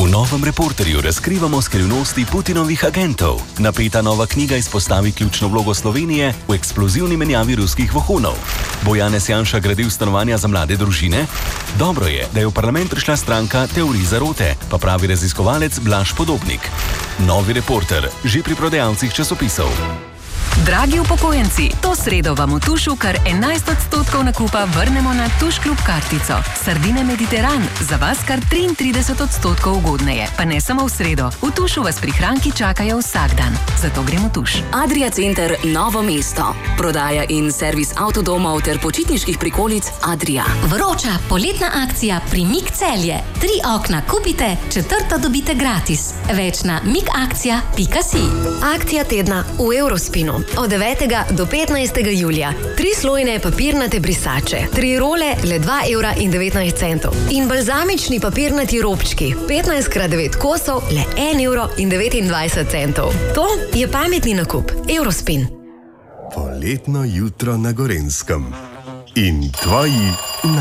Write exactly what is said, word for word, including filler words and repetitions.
V novem Reporterju razkrivamo skrivnosti Putinovih agentov. Napeta nova knjiga izpostavi ključno vlogo Slovenije v eksplozivni menjavi ruskih vohunov. Bo Janez Janša gradil stanovanja za mlade družine? Dobro je, da je v parlament prišla stranka Teorij zarote, pa pravi raziskovalec Blaž Podobnik. Novi Reporter, že pri prodajalcih časopisov. Dragi upokojenci, to sredo vam v Tušu kar enajst odstotkov nakupa vrnemo na Tuš Klub kartico. Sardine Mediteran, za vas kar triintrideset odstotkov ugodneje. Pa ne samo v sredo, v Tušu vas prihranki čakajo vsak dan. Zato gremo v Tuš. Adria Center Novo mesto. Prodaja in servis avtodomov ter počitniških prikolic Adria. Vroča poletna akcija Primik Celje. Tri okna kupite, četrto dobite gratis. Več na mikakcija pika si. Akcija tedna v Eurospinu. Od devetega do petnajstega julija. Tri slojne papirnate brisače. Tri role le dva evra in devetnajst centov. In balzamični papirnati robčki. petnajst krat devet kosov le en evro in devetindvajset centov. To je pametni nakup. Eurospin. Poletno jutro na Gorenjskem. In tvoji